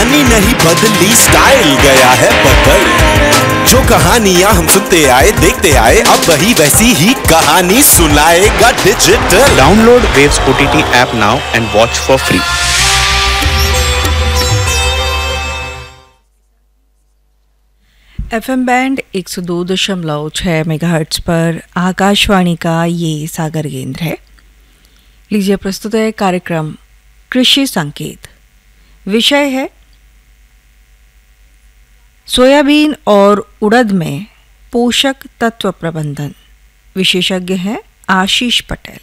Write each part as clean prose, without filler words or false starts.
कहानी नहीं बदली, स्टाइल गया है बदल। जो कहानियां हम सुनते आए देखते आए, अब वही वैसी ही कहानी सुनाएगा digital. Download waves OTT app now and watch for free. FM band 102.6 megahertz पर आकाशवाणी का ये सागर केंद्र है। लीजिए प्रस्तुत है कार्यक्रम कृषि संकेत। विषय है सोयाबीन और उड़द में पोषक तत्व प्रबंधन। विशेषज्ञ हैं आशीष पटेल।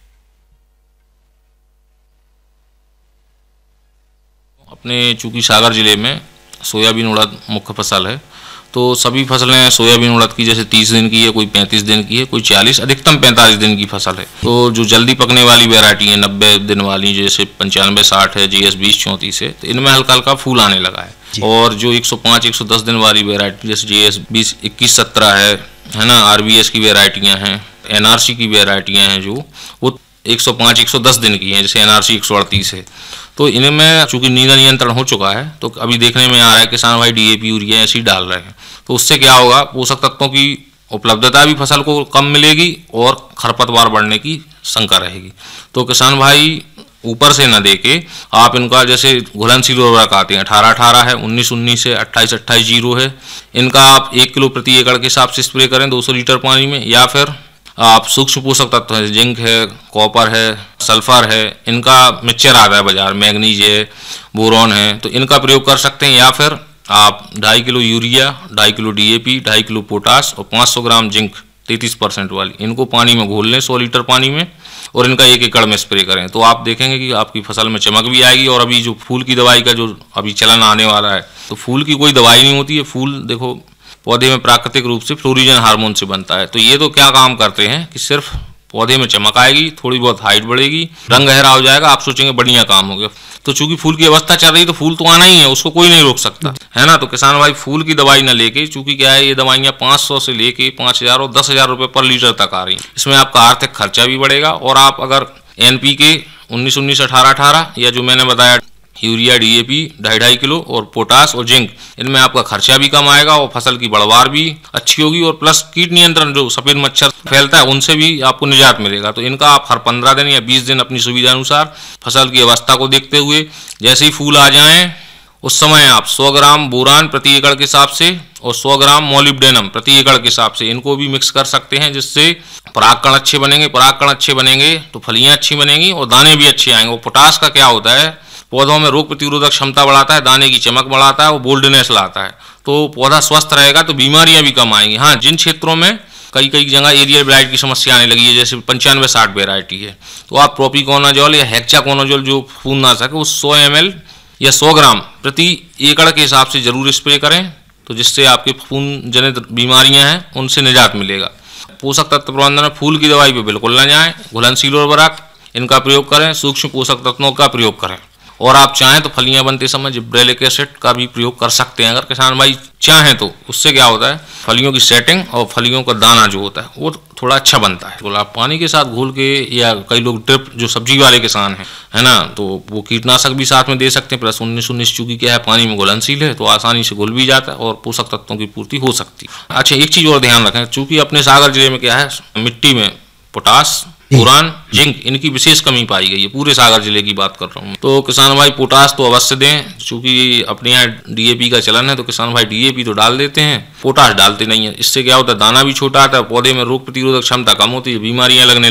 अपने चूंकि सागर जिले में सोयाबीन उड़द मुख्य फसल है, तो सभी फसलें सोयाबीन उड़द की जैसे 30 दिन की है, कोई 35 दिन की है, कोई 40, अधिकतम 45 दिन की फसल है। तो जो जल्दी पकने वाली वैरायटी है 90 दिन वाली, जैसे 95-60 है, GS 20-34 है, तो इनमें हल्का हल्का फूल आने लगा है। और जो 105-110 दिन वाली वैरायटी जैसे GS 20-21-17 है ना, RBS की वैरायटियाँ हैं, NRC की वैरायटियाँ हैं, जो वो 105-110 दिन की हैं, जैसे NRC 138 है। तो इनमें चूंकि नींदा नियंत्रण हो चुका है, तो अभी देखने में आ रहा है किसान भाई DAP यूरिया ऐसी डाल रहे हैं। तो उससे क्या होगा, पोषक तत्वों की उपलब्धता भी फसल को कम मिलेगी और खरपतवार बढ़ने की शंका रहेगी। तो किसान भाई ऊपर से न देके आप इनका जैसे घुलनशील उर्वरक आते हैं 18-18 है, 19-19 है, 28-28-0 है, इनका आप 1 किलो प्रति एकड़ के हिसाब से स्प्रे करें 200 लीटर पानी में, या फिर आप सूक्ष्म पोषक तत्व है, जिंक है, कॉपर है, सल्फर है, इनका मिक्सचर आता है बाजार, मैग्नीज है, बोरॉन है, तो इनका प्रयोग कर सकते हैं। या फिर आप 2.5 kilo urea, 2.5 kilo DAP, 2.5 kilo potash और 500 ग्राम जिंक 33% वाली, इनको पानी में घोल लें 100 लीटर पानी में, और इनका 1 एकड़ में स्प्रे करें। तो आप देखेंगे कि आपकी फसल में चमक भी आएगी। और अभी जो फूल की दवाई का जो अभी चलन आने वाला है, तो फूल की कोई दवाई नहीं होती है। फूल देखो पौधे में प्राकृतिक रूप से फ्लोरिजन हार्मोन से बनता है। तो ये तो क्या काम करते हैं कि सिर्फ पौधे में चमक आएगी, थोड़ी बहुत हाइट बढ़ेगी, रंग गहरा हो जाएगा, आप सोचेंगे बढ़िया काम हो गया। तो चूंकि फूल की अवस्था चल रही है, तो फूल तो आना ही है, उसको कोई नहीं रोक सकता है ना। तो किसान भाई फूल की दवाई ना लेके, चूंकि क्या है, ये दवाइयाँ 500 से लेके 5000 और 10,000 रुपये पर लीटर तक आ रही हैं। इसमें आपका आर्थिक खर्चा भी बढ़ेगा। और आप अगर NPK 19-19 18-18 या जो मैंने बताया यूरिया DAP 2.5 किलो और पोटास और जिंक, इनमें आपका खर्चा भी कम आएगा और फसल की बढ़वार भी अच्छी होगी। और प्लस कीट नियंत्रण, जो सफेद मच्छर फैलता है, उनसे भी आपको निजात मिलेगा। तो इनका आप हर 15 दिन या 20 दिन अपनी सुविधा अनुसार फसल की अवस्था को देखते हुए, जैसे ही फूल आ जाएं उस समय आप 100 ग्राम बोरान प्रति एकड़ के हिसाब से और 100 ग्राम मोलिब्डेनम प्रति एकड़ के हिसाब से इनको भी मिक्स कर सकते हैं, जिससे परागकण अच्छे बनेंगे। परागकण अच्छे बनेंगे तो फलियां अच्छी बनेंगी और दाने भी अच्छे आएंगे। और पोटास का क्या होता है, पौधों में रोग प्रतिरोधक क्षमता बढ़ाता है, दाने की चमक बढ़ाता है, वो बोल्डनेस लाता है। तो पौधा स्वस्थ रहेगा तो बीमारियां भी कम आएंगी। हाँ, जिन क्षेत्रों में कई जगह एरियल ब्लाइट की समस्या आने लगी है, जैसे 95-60 वेराइटी है, तो आप प्रोपिकोनाजोल या हेक्साकोनाजोल जो फूलनाशक है, वो 100 ml या 100 ग्राम प्रति एकड़ के हिसाब से जरूर स्प्रे करें, तो जिससे आपके फूल जनित बीमारियां हैं उनसे निजात मिलेगा। पोषक तत्व प्रबंधन में फूल की दवाई पे बिल्कुल न जाएं, घुलनशील उर्वरक इनका प्रयोग करें, सूक्ष्म पोषक तत्वों का प्रयोग करें। और आप चाहें तो फलियां बनते समय जिब्रेलिक एसिड का भी प्रयोग कर सकते हैं, अगर किसान भाई चाहें तो। उससे क्या होता है, फलियों की सेटिंग और फलियों का दाना जो होता है वो थोड़ा अच्छा बनता है। तो आप पानी के साथ घोल के, या कई लोग ड्रिप, जो सब्जी वाले किसान हैं है ना, तो वो कीटनाशक भी साथ में दे सकते हैं। प्लस 19-19 चूंकि क्या है, पानी में घुलनशील है, तो आसानी से घुल भी जाता है और पोषक तत्वों की पूर्ति हो सकती है। अच्छा, एक चीज़ और ध्यान रखें, चूंकि अपने सागर जिले में क्या है, मिट्टी में पोटास, बोरान, जिंक, इनकी विशेष कमी पाई गई है। पूरे सागर जिले की बात कर रहा हूँ। तो किसान भाई पोटास तो अवश्य दें, चूंकि अपने यहाँ DAP का चलन है, तो किसान भाई DAP तो डाल देते हैं, पोटास डालते नहीं है। इससे क्या होता है, दाना भी छोटा आता है, पौधे में रोग प्रतिरोधक क्षमता कम होती है, बीमारियां लगने